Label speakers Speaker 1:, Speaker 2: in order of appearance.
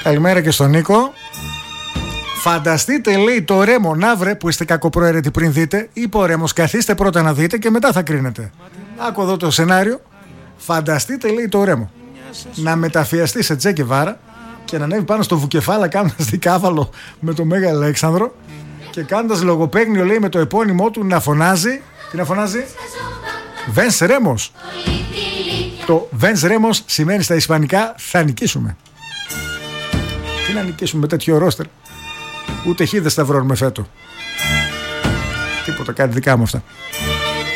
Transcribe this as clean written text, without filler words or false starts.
Speaker 1: Καλημέρα και στον Νίκο. Φανταστείτε, λέει, το Ρέμο. Να βρε που είστε κακοπροαίρετοι πριν δείτε. Είπε ο Ρέμος, καθίστε πρώτα να δείτε και μετά θα κρίνετε. Άκου εδώ το σενάριο. Φανταστείτε, λέει, το Ρέμο να μεταφιαστεί σε Τσε Γκεβάρα και να ανέβει πάνω στο Βουκεφάλα κάνοντας δικάβαλο με τον Μέγα Αλέξανδρο και κάνοντας λογοπαίγνιο, λέει, με το επώνυμό του να φωνάζει. Τι να φωνάζει? Βενς Ρέμος. Το Βενς Ρέμος σημαίνει στα ισπανικά θα νικήσουμε. Τι να νικήσουμε με τέτοιο ρόστερ? Ούτε χίδες σταυρώνουμε φέτο. Τίποτα, κάτι δικά μου αυτά.